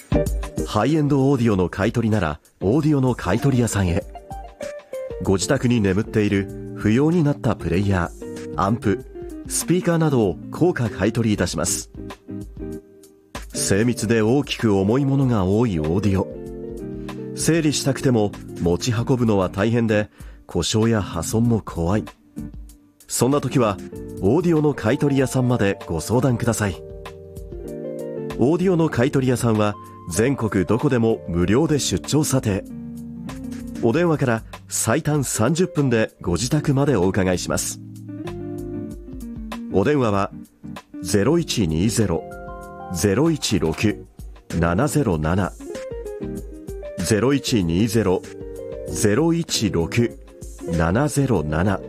ハイエンドオーディオの買い取りならオーディオの買い取り屋さんへ。ご自宅に眠っている不要になったプレイヤー、アンプ、スピーカーなどを高価買い取りいたします。精密で大きく重いものが多いオーディオ、整理したくても持ち運ぶのは大変で故障や破損も怖い。そんな時はオーディオの買い取り屋さんまでご相談ください。オーディオの買い取り屋さんは全国どこでも無料で出張査定。お電話から最短30分でご自宅までお伺いします。お電話は 0120-016-707 0120-016-707。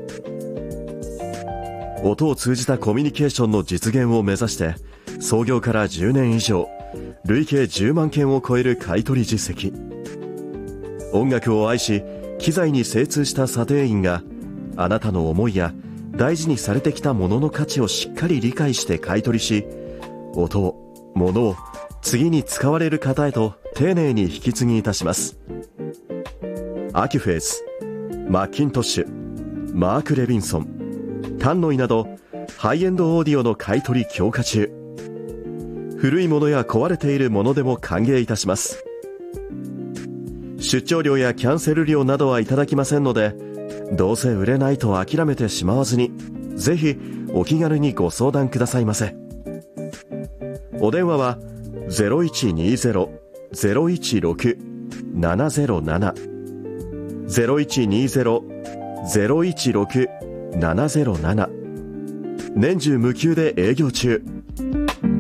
音を通じたコミュニケーションの実現を目指して創業から10年以上、累計10万件を超える買取実績。音楽を愛し機材に精通した査定員があなたの思いや大事にされてきたものの価値をしっかり理解して買い取りし、音を、物を次に使われる方へと丁寧に引き継ぎいたします。アキュフェース、マッキントッシュ、マーク・レビンソン、タンノイなどハイエンドオーディオの買い取り強化中。古いものや壊れているものでも歓迎いたします。出張料やキャンセル料などはいただきませんので、どうせ売れないと諦めてしまわずに、ぜひお気軽にご相談くださいませ。お電話は 0120-016-707 0120-016-707。年中無休で営業中。